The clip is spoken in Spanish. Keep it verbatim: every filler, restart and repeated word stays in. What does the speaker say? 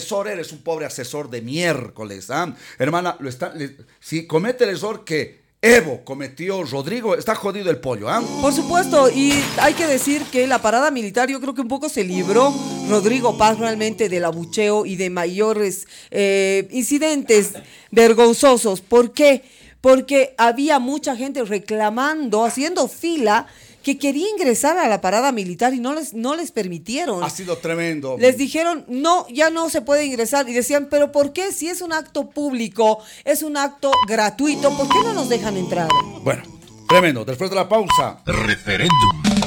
asesor, eres un pobre asesor de miércoles, ¿ah? Hermana, lo está, le, si comete el error que Evo cometió, Rodrigo, está jodido el pollo, ¿ah? Por supuesto, y hay que decir que la parada militar yo creo que un poco se libró Rodrigo Paz realmente del abucheo y de mayores eh, incidentes vergonzosos. ¿Por qué? Porque había mucha gente reclamando, haciendo fila, que quería ingresar a la parada militar y no les, no les permitieron. Ha sido tremendo. Les dijeron, no, ya no se puede ingresar. Y decían, ¿pero por qué? Si es un acto público, es un acto gratuito, ¿por qué no nos dejan entrar? Bueno, tremendo. Después de la pausa. Referéndum.